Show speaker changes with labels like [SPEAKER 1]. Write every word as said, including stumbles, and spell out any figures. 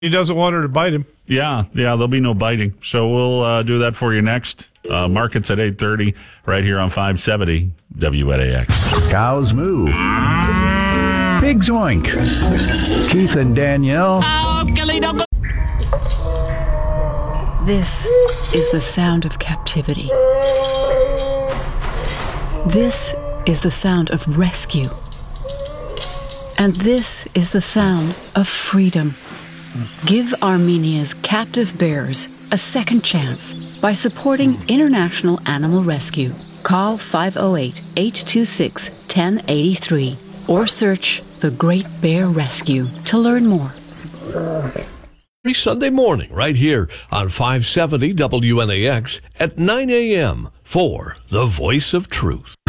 [SPEAKER 1] He doesn't want her to bite him.
[SPEAKER 2] Yeah, yeah, there'll be no biting. So we'll uh, do that for you next. Uh, markets at eight thirty right here on five seventy W N A X.
[SPEAKER 3] Cows moo. Pigs oink. Keith and Danielle.
[SPEAKER 4] This is the sound of captivity. This is the sound of rescue. And this is the sound of freedom. Give Armenia's captive bears a second chance by supporting International Animal Rescue. Call five oh eight, eight two six, one oh eight three or search The Great Bear Rescue to learn more.
[SPEAKER 5] Every Sunday morning right here on five seventy W N A X at nine a.m. for The Voice of Truth.